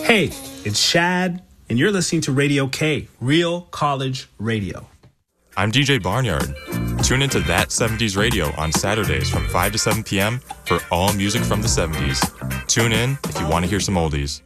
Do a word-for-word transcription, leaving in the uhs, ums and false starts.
Hey, it's Shad, and you're listening to Radio K, Real College Radio. I'm D J Barnyard. Tune into That seventies Radio on Saturdays from five to seven p.m. for all music from the seventies. Tune in if you want to hear some oldies.